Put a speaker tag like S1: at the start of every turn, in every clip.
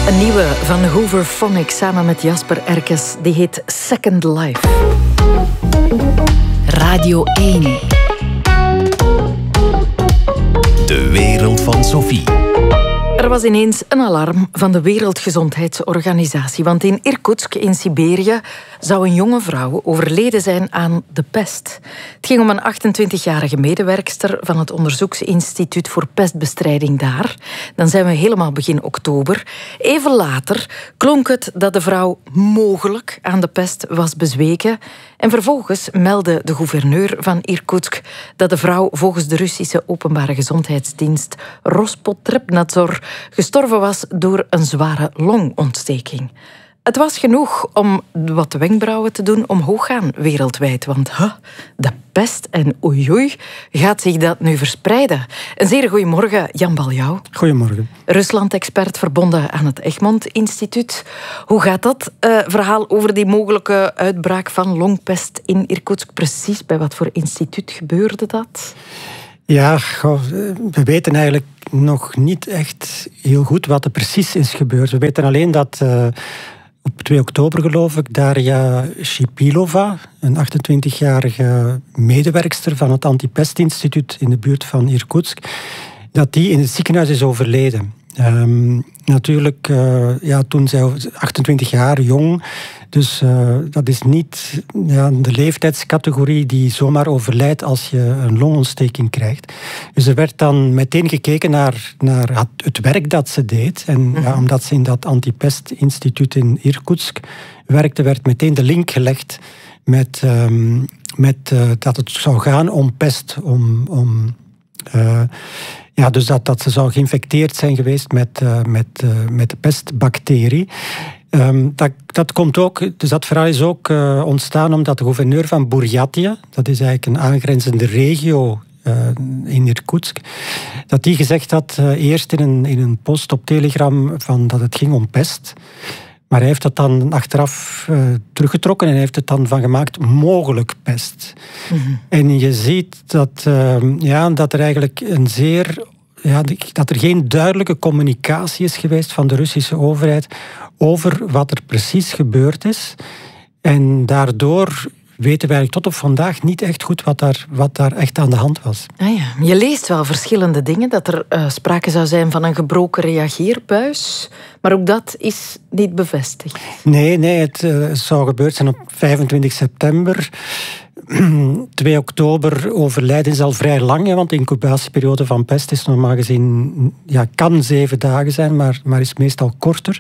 S1: Een nieuwe van Hooverphonic samen met Jasper Erkes. Die heet Second Life.
S2: Radio 1.
S3: De wereld van Sophie.
S1: Er was ineens een alarm van de Wereldgezondheidsorganisatie. Want in Irkutsk in Siberië zou een jonge vrouw overleden zijn aan de pest. Het ging om een 28-jarige medewerkster van het onderzoeksinstituut voor pestbestrijding daar. Dan zijn we helemaal begin oktober. Even later klonk het dat de vrouw mogelijk aan de pest was bezweken. En vervolgens meldde de gouverneur van Irkutsk dat de vrouw volgens de Russische openbare gezondheidsdienst Rospotrebnadzor gestorven was door een zware longontsteking. Het was genoeg om wat wenkbrauwen te doen omhoog gaan wereldwijd. Want de pest en oei, gaat zich dat nu verspreiden? Een zeer goeiemorgen, Jan Baljouw.
S4: Goedemorgen.
S1: Rusland-expert verbonden aan het Egmont-instituut. Hoe gaat dat verhaal over die mogelijke uitbraak van longpest in Irkutsk precies? Bij wat voor instituut gebeurde dat?
S4: Ja, we weten eigenlijk nog niet echt heel goed wat er precies is gebeurd. We weten alleen dat op 2 oktober, geloof ik, Daria Shipilova, een 28-jarige medewerkster van het Antipestinstituut in de buurt van Irkutsk, dat die in het ziekenhuis is overleden. Natuurlijk, toen zij 28 jaar, jong. Dus dat is niet de leeftijdscategorie die zomaar overlijdt als je een longontsteking krijgt. Dus er werd dan meteen gekeken naar het werk dat ze deed. En omdat ze in dat Antipestinstituut in Irkutsk werkte, werd meteen de link gelegd met dat het zou gaan om pest, dus dat ze zou geïnfecteerd zijn geweest met de pestbacterie. Dat komt ook, dus dat verhaal is ook ontstaan omdat de gouverneur van Buryatia, dat is eigenlijk een aangrenzende regio in Irkutsk, dat die gezegd had eerst in een post op Telegram dat het ging om pest. Maar hij heeft dat dan achteraf teruggetrokken en hij heeft het dan van gemaakt mogelijk pest. Mm-hmm. En je ziet dat er eigenlijk dat er geen duidelijke communicatie is geweest van de Russische overheid over wat er precies gebeurd is. En daardoor weten we eigenlijk tot op vandaag niet echt goed wat daar echt aan de hand was.
S1: Ah ja. Je leest wel verschillende dingen, dat er sprake zou zijn van een gebroken reageerbuis, maar ook dat is niet bevestigd.
S4: Nee, het zou gebeurd zijn op 25 september. 2 oktober overlijden is al vrij lang, want de incubatieperiode van pest is normaal gezien, kan 7 dagen zijn, maar is meestal korter.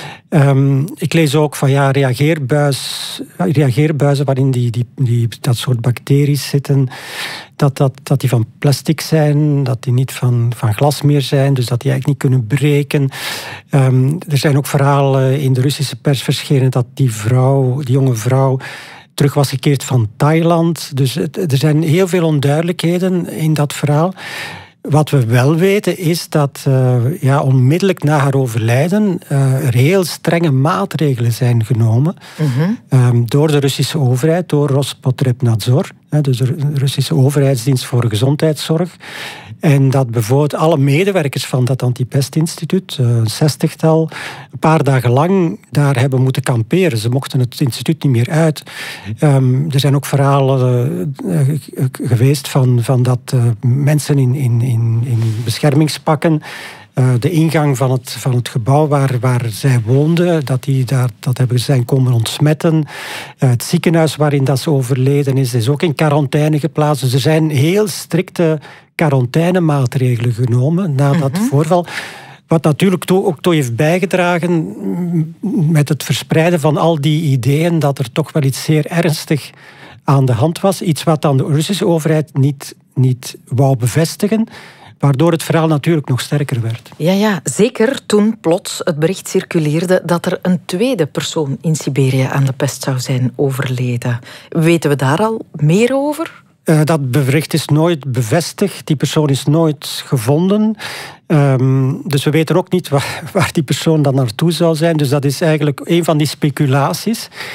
S4: Ik lees ook van reageerbuizen waarin dat soort bacteriën zitten, dat die van plastic zijn, dat die niet van glas meer zijn, dus dat die eigenlijk niet kunnen breken. Er zijn ook verhalen in de Russische pers verschenen dat die jonge vrouw terug was gekeerd van Thailand. Dus er zijn heel veel onduidelijkheden in dat verhaal. Wat we wel weten is dat onmiddellijk na haar overlijden er heel strenge maatregelen zijn genomen door de Russische overheid, door Rospotrebnadzor, dus de Russische overheidsdienst voor gezondheidszorg. En dat bijvoorbeeld alle medewerkers van dat Antipestinstituut, een 60-tal, een paar dagen lang daar hebben moeten kamperen. Ze mochten het instituut niet meer uit. Er zijn ook verhalen geweest van dat mensen in beschermingspakken de ingang van het gebouw waar zij woonden, dat hebben ze zijn komen ontsmetten. Het ziekenhuis waarin dat ze overleden is ook in quarantaine geplaatst. Dus er zijn heel strikte quarantainemaatregelen genomen na dat voorval. Wat natuurlijk ook toe heeft bijgedragen met het verspreiden van al die ideeën dat er toch wel iets zeer ernstig aan de hand was. Iets wat dan de Russische overheid niet wou bevestigen, waardoor het verhaal natuurlijk nog sterker werd.
S1: Ja, zeker toen plots het bericht circuleerde dat er een tweede persoon in Siberië aan de pest zou zijn overleden. Weten we daar al meer over?
S4: Dat bericht is nooit bevestigd. Die persoon is nooit gevonden. Dus we weten ook niet waar die persoon dan naartoe zou zijn. Dus dat is eigenlijk een van die speculaties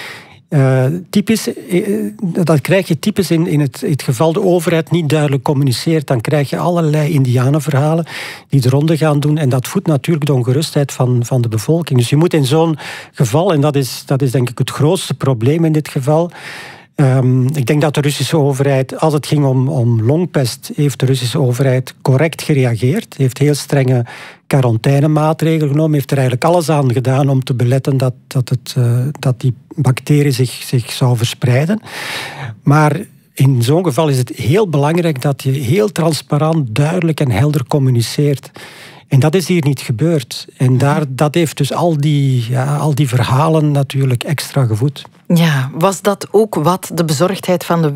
S4: Dat krijg je typisch in het geval de overheid niet duidelijk communiceert. Dan krijg je allerlei indianenverhalen die de ronde gaan doen. En dat voedt natuurlijk de ongerustheid van de bevolking. Dus je moet in zo'n geval, en dat is denk ik het grootste probleem in dit geval. Ik denk dat de Russische overheid, als het ging om longpest, heeft de Russische overheid correct gereageerd. Heeft heel strenge quarantainemaatregelen genomen. Heeft er eigenlijk alles aan gedaan om te beletten dat die bacterie zich zou verspreiden. Maar in zo'n geval is het heel belangrijk dat je heel transparant, duidelijk en helder communiceert. En dat is hier niet gebeurd. En dat heeft dus al die verhalen natuurlijk extra gevoed.
S1: Ja, was dat ook wat de bezorgdheid van de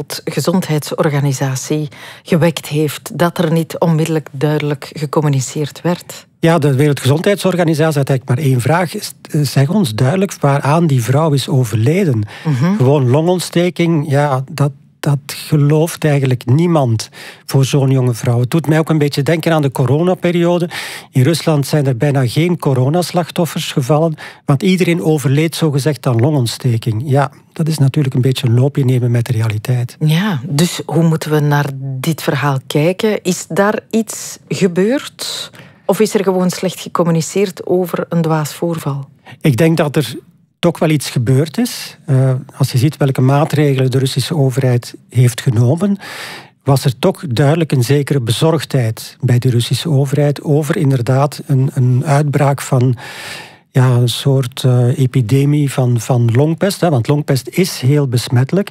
S1: Wereldgezondheidsorganisatie gewekt heeft? Dat er niet onmiddellijk duidelijk gecommuniceerd werd?
S4: Ja, de Wereldgezondheidsorganisatie had eigenlijk maar één vraag. Zeg ons duidelijk waaraan die vrouw is overleden. Gewoon longontsteking, ja, dat gelooft eigenlijk niemand voor zo'n jonge vrouw. Het doet mij ook een beetje denken aan de coronaperiode. In Rusland zijn er bijna geen coronaslachtoffers gevallen, want iedereen overleed zogezegd aan longontsteking. Ja, dat is natuurlijk een beetje een loopje nemen met de realiteit.
S1: Ja, dus hoe moeten we naar dit verhaal kijken? Is daar iets gebeurd? Of is er gewoon slecht gecommuniceerd over een dwaas voorval?
S4: Ik denk dat er toch wel iets gebeurd is. Als je ziet welke maatregelen de Russische overheid heeft genomen, was er toch duidelijk een zekere bezorgdheid bij de Russische overheid over inderdaad een uitbraak van een soort epidemie van longpest. Want longpest is heel besmettelijk.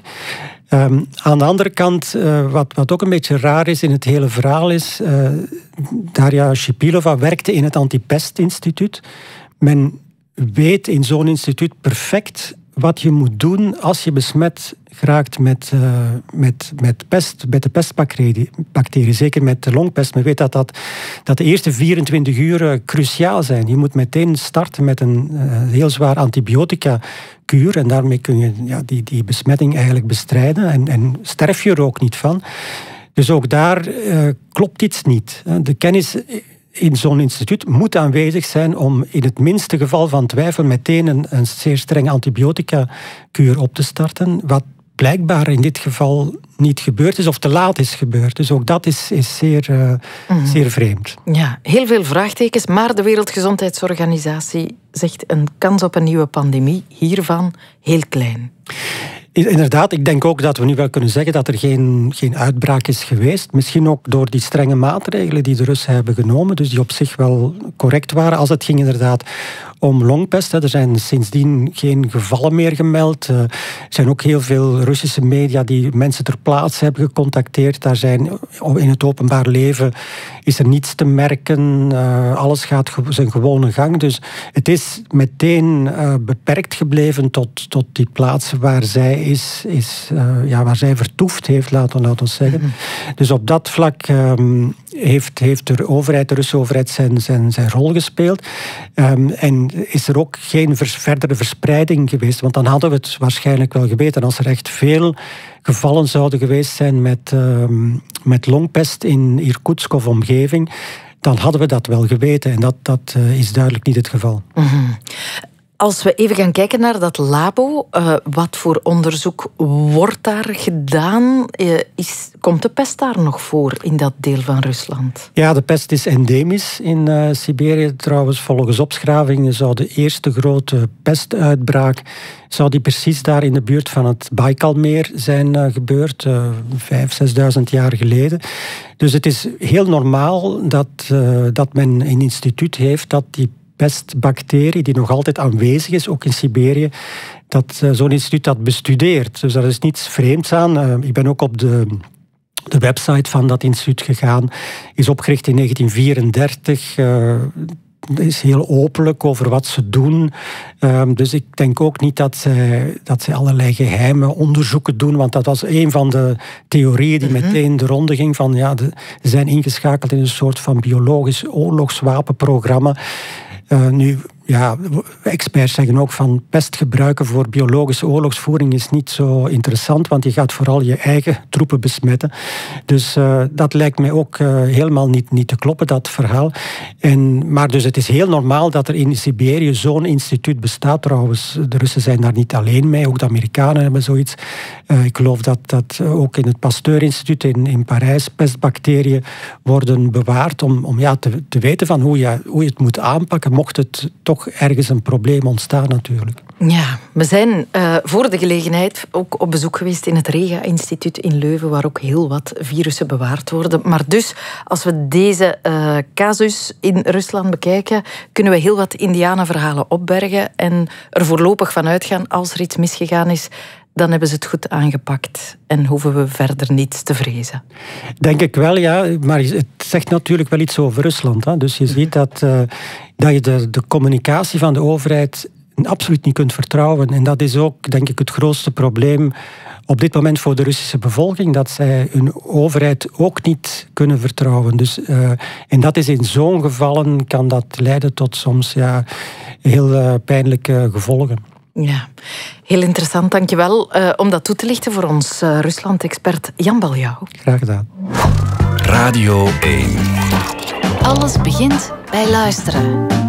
S4: Aan de andere kant, wat ook een beetje raar is in het hele verhaal is, Daria Shipilova werkte in het Antipestinstituut. Men weet in zo'n instituut perfect wat je moet doen als je besmet geraakt met pest, met de pestbacterie. Zeker met de longpest. Men weet dat de eerste 24 uur cruciaal zijn. Je moet meteen starten met een heel zwaar antibiotica-kuur. En daarmee kun je die besmetting eigenlijk bestrijden. En sterf je er ook niet van. Dus ook daar klopt iets niet. De kennis in zo'n instituut moet aanwezig zijn om in het minste geval van twijfel meteen een zeer strenge antibiotica-kuur op te starten, wat blijkbaar in dit geval niet gebeurd is of te laat is gebeurd. Dus ook dat is zeer vreemd. Ja,
S1: heel veel vraagtekens, maar de Wereldgezondheidsorganisatie zegt een kans op een nieuwe pandemie hiervan heel klein.
S4: Inderdaad, ik denk ook dat we nu wel kunnen zeggen dat er geen uitbraak is geweest. Misschien ook door die strenge maatregelen die de Russen hebben genomen, dus die op zich wel correct waren. Als het ging inderdaad om longpest, er zijn sindsdien geen gevallen meer gemeld. Er zijn ook heel veel Russische media die mensen ter plaatse hebben gecontacteerd. Daar zijn in het openbaar leven is er niets te merken. Alles gaat zijn gewone gang. Dus het is meteen beperkt gebleven tot die plaatsen waar zij waar zij vertoefd heeft, laten we zeggen. Dus op dat vlak heeft de Russische overheid zijn rol gespeeld. En is er ook geen verdere verspreiding geweest, want dan hadden we het waarschijnlijk wel geweten. Als er echt veel gevallen zouden geweest zijn met longpest in Irkutsk of omgeving, dan hadden we dat wel geweten. En dat is duidelijk niet het geval.
S1: Als we even gaan kijken naar dat labo, wat voor onderzoek wordt daar gedaan? Komt de pest daar nog voor in dat deel van Rusland?
S4: Ja, de pest is endemisch in Siberië. Trouwens, volgens opschravingen zou de eerste grote pestuitbraak die precies daar in de buurt van het Baikalmeer zijn gebeurd, 5.000-6.000 jaar geleden. Dus het is heel normaal dat men een instituut heeft dat die pestbacterie, die nog altijd aanwezig is, ook in Siberië, dat zo'n instituut dat bestudeert. Dus daar is niets vreemds aan. Ik ben ook op de website van dat instituut gegaan. Is opgericht in 1934. Is heel openlijk over wat ze doen. Dus ik denk ook niet dat zij allerlei geheime onderzoeken doen, want dat was een van de theorieën die meteen de ronde ging van ze zijn ingeschakeld in een soort van biologisch oorlogswapenprogramma. Nu experts zeggen ook van pest gebruiken voor biologische oorlogsvoering is niet zo interessant, want je gaat vooral je eigen troepen besmetten. Dus dat lijkt mij ook helemaal niet te kloppen, dat verhaal. Maar dus het is heel normaal dat er in Siberië zo'n instituut bestaat. Trouwens, de Russen zijn daar niet alleen mee, ook de Amerikanen hebben zoiets. Ik geloof dat ook in het Pasteur-instituut in Parijs pestbacteriën worden bewaard om te weten van hoe je het moet aanpakken, mocht het toch ergens een probleem ontstaan natuurlijk.
S1: Ja, we zijn voor de gelegenheid ook op bezoek geweest in het Rega-instituut in Leuven, waar ook heel wat virussen bewaard worden. Maar dus, als we deze casus in Rusland bekijken, kunnen we heel wat indianenverhalen opbergen en er voorlopig van uitgaan, als er iets misgegaan is, dan hebben ze het goed aangepakt en hoeven we verder niets te vrezen.
S4: Denk ik wel, ja. Maar het zegt natuurlijk wel iets over Rusland. Hè. Dus je ziet dat je de communicatie van de overheid absoluut niet kunt vertrouwen. En dat is ook, denk ik, het grootste probleem op dit moment voor de Russische bevolking, dat zij hun overheid ook niet kunnen vertrouwen. Dus, en dat is in zo'n gevallen, kan dat leiden tot soms heel pijnlijke gevolgen.
S1: Ja, heel interessant. Dankjewel om dat toe te lichten voor ons Rusland-expert Jan Baljouw.
S4: Graag gedaan.
S3: Radio 1.
S2: Alles begint bij luisteren.